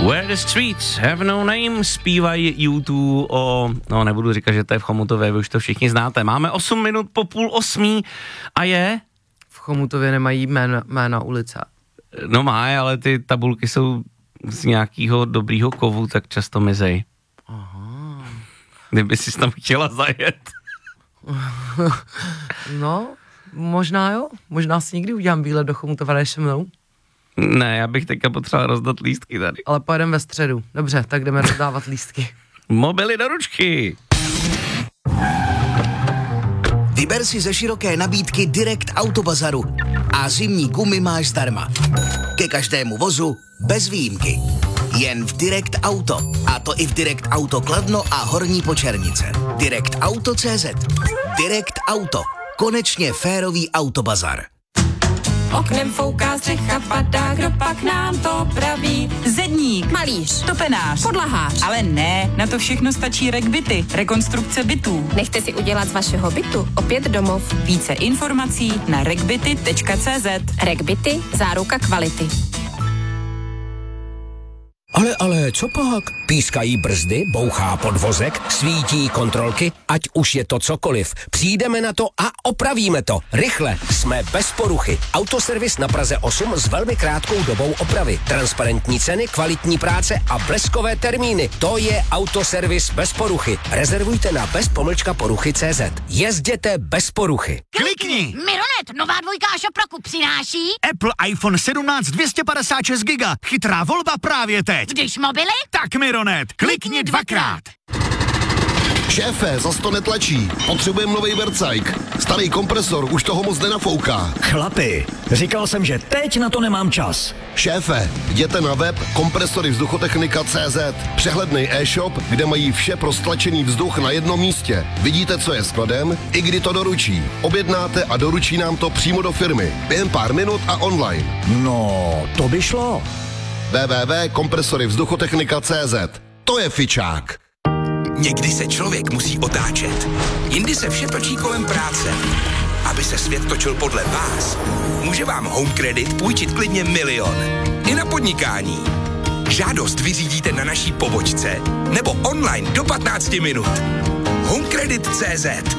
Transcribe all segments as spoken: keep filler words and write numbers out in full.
Where the streets have no name, zpívají U dva o, no nebudu říkat, že to je v Chomutově, vy už to všichni znáte. Máme osm minut po půl osmí a je? V Chomutově nemají jména, jména ulice. No má, ale ty tabulky jsou z nějakého dobrýho kovu, tak často mizej. Aha. Kdyby jsi tam chtěla zajet. No, možná jo. Možná si někdy udělám výlet do Chomutova, jdeš se mnou. Ne, já bych teďka potřeboval rozdat lístky tady. Ale pojedeme ve středu. Dobře, tak jdeme rozdávat lístky. Mobily do ručky. Vyber si ze široké nabídky Direct Autobazaru a zimní gumy máš zdarma. Ke každému vozu bez výjimky. Jen v Direct Auto. A to i v Direct Auto Kladno a Horní Počernice. Direct Auto tečka cé zet. Direct Auto. Konečně férový autobazar. Oknem fouká střecha, padá, kdo pak nám to praví. Zedník, Malíř, topenář, podlahář. ale ne, na to všechno stačí RegBity, rekonstrukce bytů. Nechte si udělat z vašeho bytu opět domov. Více informací na regbity tečka cé zet. RegBity, záruka kvality. Ale, ale, co pak? Pískají brzdy, bouchá podvozek, svítí kontrolky, ať už je to cokoliv. Přijdeme na to a opravíme to. Rychle, jsme bez poruchy. Autoservis na Praze osm s velmi krátkou dobou opravy. Transparentní ceny, kvalitní práce a bleskové termíny. To je Autoservis bez poruchy. Rezervujte na bez pomlčka poruchy tečka cé zet. Jezděte bez poruchy. Klikni! Mironet, nová dvojka a šoproku přináší. Apple iPhone sedmnáct dvě stě padesát šest giga. Chytrá volba právě teď. Když mobily? Tak Mironet, klikni dvakrát. Šéfe, zas to netlačí. Potřebujeme novej vercajk. Starý kompresor už toho moc nenafouká. Chlapi, říkal jsem, že teď na to nemám čas. Šéfe, jděte na web kompresory vzduchotechnika tečka cé zet. Přehledný e-shop, kde mají vše pro stlačený vzduch na jednom místě. Vidíte, co je skladem, i kdy to doručí. Objednáte a doručí nám to přímo do firmy. Během pár minut a online. No, to by šlo. w w w tečka kompresory vzduchotechnika tečka cé zet. To je fičák. Někdy se člověk musí otáčet. Jindy se vše točí kolem práce. Aby se svět točil podle vás, může vám Home Credit půjčit klidně milion. I na podnikání. Žádost vyřídíte na naší pobočce nebo online do patnáct minut. Homecredit tečka cé zet.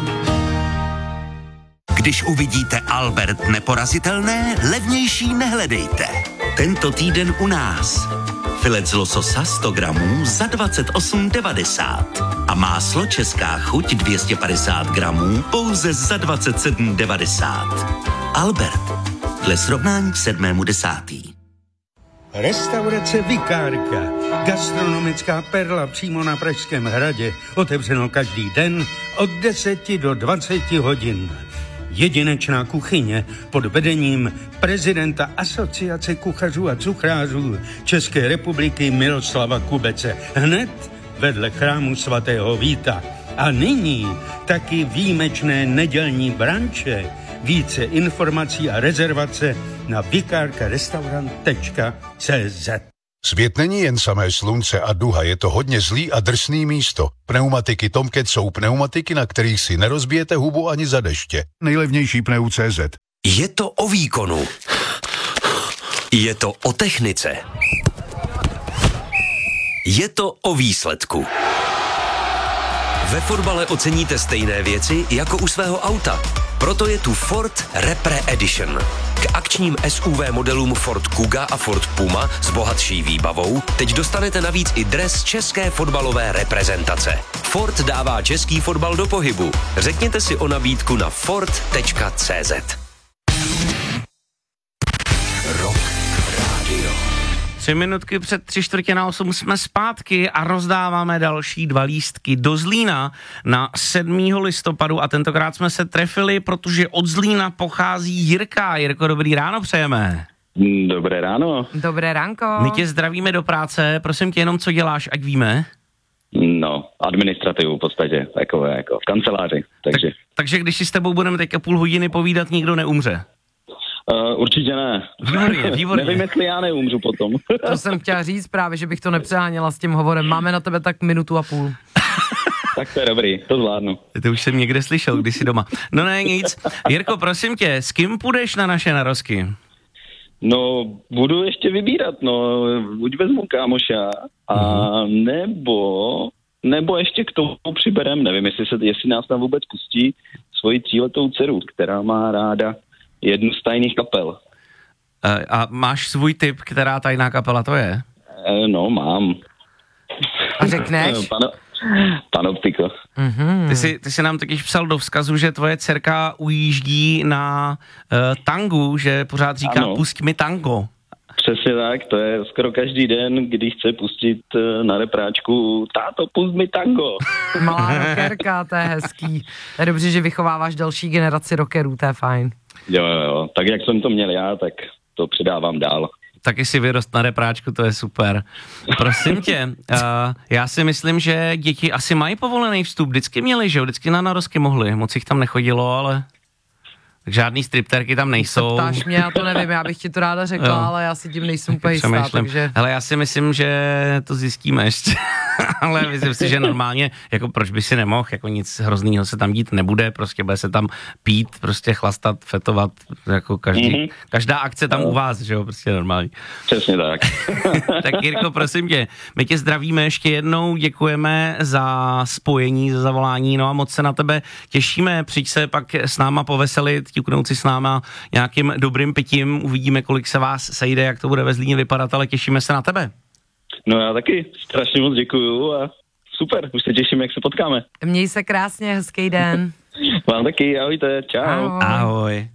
Když uvidíte Albert neporazitelné, levnější nehledejte. Tento týden u nás. Filet z lososa sto gramů za dvacet osm devadesát. A máslo Česká chuť dvě stě padesát gramů pouze za dvacet sedm devadesát. Albert. Dle srovnání k sedmému desátý. Restaurace Vikárka. Gastronomická perla přímo na Pražském hradě. Otevřeno každý den od deseti do dvaceti hodin. Jedinečná kuchyně pod vedením prezidenta Asociace kuchařů a cuchrářů České republiky Miroslava Kubece. Hned vedle chrámu svatého Víta. A nyní taky výjimečné nedělní branče. Více informací a rezervace na vikárkarestaurant tečka cé zet. Svět není jen samé slunce a duha, je to hodně zlý a drsný místo. Pneumatiky Tomcat jsou pneumatiky, na kterých si nerozbijete hubu ani za deště. Nejlevnější pneu tečka cé zet. Je to o výkonu. Je to o technice. Je to o výsledku. Ve fotbale oceníte stejné věci jako u svého auta. Proto je tu Ford Repre Edition. K akčním S U V modelům Ford Kuga a Ford Puma s bohatší výbavou teď dostanete navíc i dres české fotbalové reprezentace. Ford dává český fotbal do pohybu. Řekněte si o nabídku na ford tečka cé zet. Rock Radio. Tři minutky před tři čtvrtě na osm jsme zpátky a rozdáváme další dva lístky do Zlína na sedmého listopadu a tentokrát jsme se trefili, protože od Zlína pochází Jirka. Jirko, dobrý ráno přejeme. Dobré ráno. Dobré ránko. My tě zdravíme do práce, prosím tě jenom, co děláš, ať víme. No, administrativu v podstatě, takové jako v kanceláři, takže. Tak, takže když si s tebou budeme teďka půl hodiny povídat, nikdo neumře. Uh, určitě ne. Výborně, výborně. Nevím, jestli já neumřu potom. To jsem chtěla říct právě, že bych to nepřeháněla s tím hovorem. Máme na tebe tak minutu a půl. Tak to je dobrý, to zvládnu. To už jsem někde slyšel, když jsi doma. No ne, nic. Jirko, prosím tě, s kým půjdeš na naše narozky? No, budu ještě vybírat, no, buď vezmu kámoša, a mm-hmm. nebo, nebo ještě k tomu přiberem, nevím, jestli, se, jestli nás tam vůbec pustí, svoji tříletou dceru, která má ráda jednu z tajných kapel. E, a máš svůj tip, která tajná kapela to je? E, no, mám. A řekneš? Pano, Panoptiko. Mm-hmm. Ty jsi, ty jsi nám taky psal do vzkazu, že tvoje dcerka ujíždí na uh, tangu, že pořád říká ano. Pusť mi tango. Přesně tak, to je skoro každý den, když chce pustit uh, na repráčku táto, pusť mi tango. Malá rockerka, to je hezký. Je dobře, že vychováváš další generaci rockerů, to je fajn. Jo, jo, jo, tak jak jsem to měl já, tak to předávám dál. Taky si vyrost na repráčku, to je super. Prosím tě, uh, já si myslím, že děti asi mají povolený vstup, vždycky měli, že jo, vždycky na narozky mohli, moc jich tam nechodilo, ale žádný stripterky tam nejsou. Se ptáš mě, já to nevím, já bych ti to ráda řekla, jo. Ale já si tím nejsem úplně jistá, takže... Hele, já si myslím, že to zjistíme ještě, ale myslím si, že normálně, jako proč by si nemohl, jako nic hroznýho se tam dít nebude, prostě bude se tam pít, prostě chlastat, fetovat, jako každý, mm-hmm. každá akce tam no. u vás, že jo, prostě normální. Přesně tak. Tak Jirko, prosím tě, my tě zdravíme ještě jednou, děkujeme za spojení, za zavolání, no a moc se na tebe těšíme, přijď se pak s náma poveselit, ťuknout si s náma nějakým dobrým pitím, uvidíme, kolik se vás sejde, jak to bude ve Zlíně vypadat, ale těšíme se na tebe. No já taky strašně moc děkuju a super, už se těším, jak se potkáme. Měj se krásně, hezký den. Vám taky, ahojte, čau. Ahoj. Ahoj.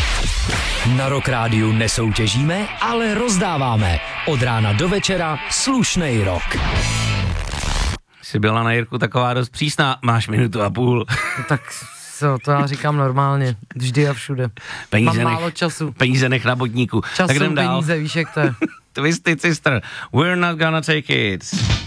Na Rock Rádiu nesoutěžíme, ale rozdáváme. Od rána do večera slušnej rock. Jsi byla na Jirku taková dost přísná, máš minutu a půl. Tak co, to já říkám normálně, vždy a všude. Peníze Mám nech, málo času. Peníze nech na bodníku. Čas tak jdem jsou dál. peníze, víš jak to je. Twisted Sister, We're Not Gonna Take It.